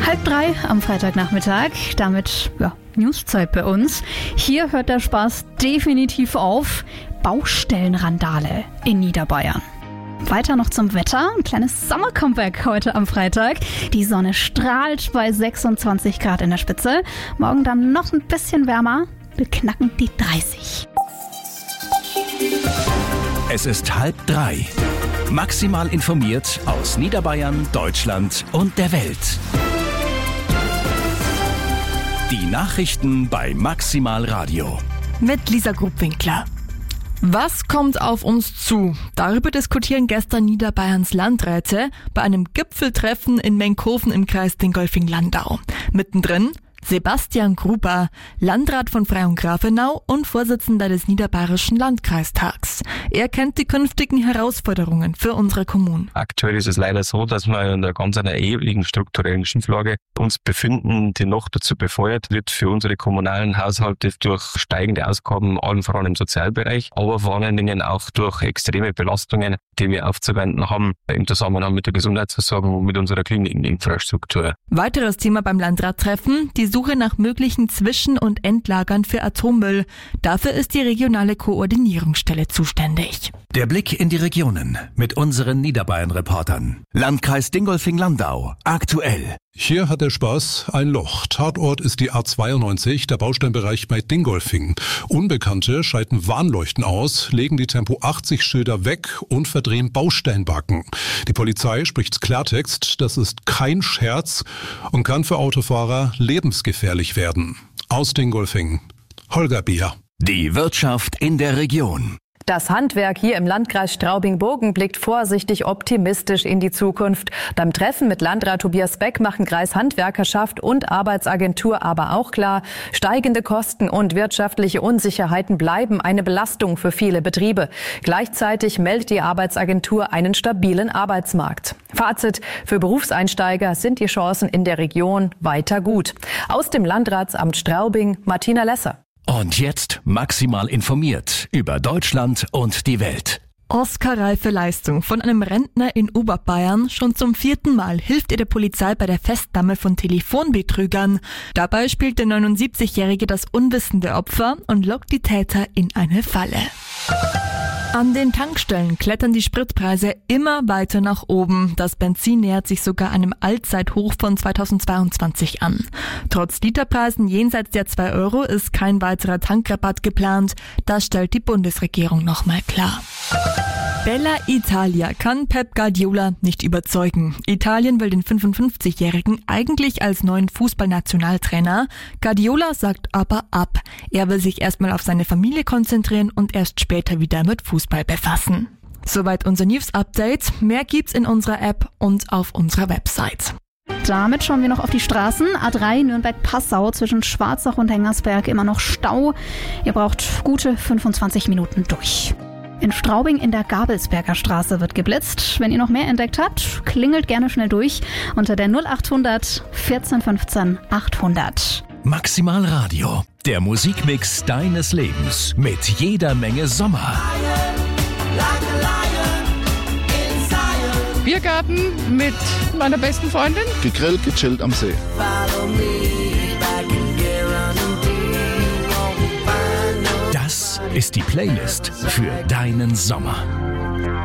2:30 am Freitagnachmittag. Damit, Newszeit bei uns. Hier hört der Spaß definitiv auf. Baustellenrandale in Niederbayern. Weiter noch zum Wetter. Ein kleines Sommer-Comeback heute am Freitag. Die Sonne strahlt bei 26 Grad in der Spitze. Morgen dann noch ein bisschen wärmer. Wir knacken die 30. Es ist 2:30. Maximal informiert aus Niederbayern, Deutschland und der Welt. Die Nachrichten bei Maximal Radio. Mit Lisa Grubwinkler. Was kommt auf uns zu? Darüber diskutieren gestern Niederbayerns Landräte bei einem Gipfeltreffen in Menkhofen im Kreis Dingolfing-Landau. Mittendrin Sebastian Gruber, Landrat von Frei und Grafenau und Vorsitzender des Niederbayerischen Landkreistags. Er kennt die künftigen Herausforderungen für unsere Kommunen. Aktuell ist es leider so, dass wir in einer ganz erheblichen strukturellen Schieflage uns befinden, die noch dazu befeuert wird für unsere kommunalen Haushalte durch steigende Ausgaben, allen voran im Sozialbereich, aber vor allen Dingen auch durch extreme Belastungen, die wir aufzuwenden haben im Zusammenhang mit der Gesundheitsversorgung und mit unserer Klinikinfrastruktur. Weiteres Thema beim Landradtreffen, die Suche nach möglichen Zwischen- und Endlagern für Atommüll. Dafür ist die regionale Koordinierungsstelle zuständig. Der Blick in die Regionen mit unseren Niederbayern-Reportern. Landkreis Dingolfing-Landau. Aktuell. Hier hat der Spaß ein Loch. Tatort ist die A92, der Bausteinbereich bei Dingolfing. Unbekannte schalten Warnleuchten aus, legen die Tempo-80-Schilder weg und verdrehen Bausteinbacken. Die Polizei spricht Klartext, das ist kein Scherz und kann für Autofahrer lebensgefährlich werden. Aus Dingolfing, Holger Bier. Die Wirtschaft in der Region. Das Handwerk hier im Landkreis Straubing-Bogen blickt vorsichtig optimistisch in die Zukunft. Beim Treffen mit Landrat Tobias Beck machen Kreishandwerkerschaft und Arbeitsagentur aber auch klar, steigende Kosten und wirtschaftliche Unsicherheiten bleiben eine Belastung für viele Betriebe. Gleichzeitig meldet die Arbeitsagentur einen stabilen Arbeitsmarkt. Fazit: Für Berufseinsteiger sind die Chancen in der Region weiter gut. Aus dem Landratsamt Straubing, Martina Lesser. Und jetzt maximal informiert über Deutschland und die Welt. Oscar-reife Leistung von einem Rentner in Oberbayern. Schon zum 4. Mal hilft er der Polizei bei der Festnahme von Telefonbetrügern. Dabei spielt der 79-Jährige das unwissende Opfer und lockt die Täter in eine Falle. An den Tankstellen klettern die Spritpreise immer weiter nach oben. Das Benzin nähert sich sogar einem Allzeithoch von 2022 an. Trotz Literpreisen jenseits der 2 Euro ist kein weiterer Tankrabatt geplant. Das stellt die Bundesregierung nochmal klar. Bella Italia kann Pep Guardiola nicht überzeugen. Italien will den 55-Jährigen eigentlich als neuen Fußballnationaltrainer. Guardiola sagt aber ab. Er will sich erstmal auf seine Familie konzentrieren und erst später wieder mit Fußball befassen. Soweit unser News-Update. Mehr gibt's in unserer App und auf unserer Website. Damit schauen wir noch auf die Straßen. A3 Nürnberg-Passau zwischen Schwarzach und Hengersberg immer noch Stau. Ihr braucht gute 25 Minuten durch. In Straubing in der Gabelsberger Straße wird geblitzt. Wenn ihr noch mehr entdeckt habt, klingelt gerne schnell durch unter der 0800 1415 800. Maximal Radio, der Musikmix deines Lebens mit jeder Menge Sommer. Biergarten mit meiner besten Freundin. Gegrillt, gechillt am See. Das ist die Playlist für deinen Sommer.